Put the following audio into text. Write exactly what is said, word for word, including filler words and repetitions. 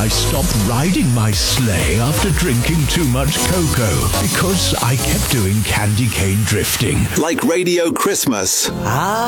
I stopped riding my sleigh after drinking too much cocoa because I kept doing candy cane drifting. Like Radio Christmas. Ah.